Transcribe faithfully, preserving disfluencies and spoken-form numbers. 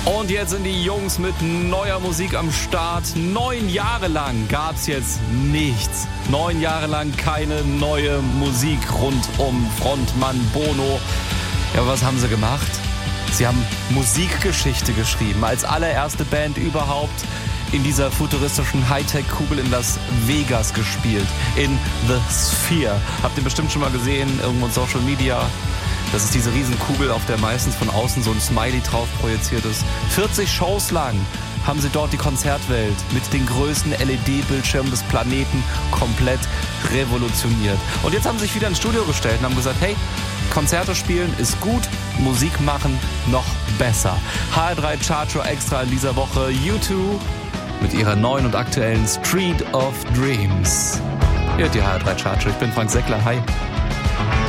Und jetzt sind die Jungs mit neuer Musik am Start. Neun Jahre lang gab's jetzt nichts. Neun Jahre lang keine neue Musik rund um Frontmann Bono. Ja, aber was haben sie gemacht? Sie haben Musikgeschichte geschrieben. Als allererste Band überhaupt in dieser futuristischen Hightech-Kugel in Las Vegas gespielt. In The Sphere. Habt ihr bestimmt schon mal gesehen, irgendwo in Social Media. Das ist diese Riesenkugel, auf der meistens von außen so ein Smiley drauf projiziert ist. vierzig Shows lang haben sie dort die Konzertwelt mit den größten L E D-Bildschirmen des Planeten komplett revolutioniert. Und jetzt haben sie sich wieder ins Studio gestellt und haben gesagt, hey, Konzerte spielen ist gut, Musik machen noch besser. H R drei Chartshow extra in dieser Woche. U zwei mit ihrer neuen und aktuellen Street of Dreams. Hier hört die H R drei Chartshow. Ich bin Frank Seckler. Hi.